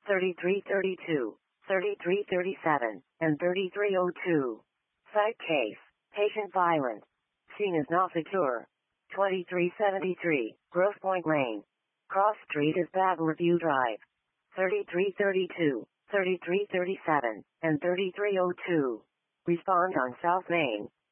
3332, 3337, and 3302. Site case, patient violent. Scene is not secure. 2373, Grosse Pointe Lane. Cross Street is Battle View Drive. 3332, 3337, and 3302. Respond on South Main.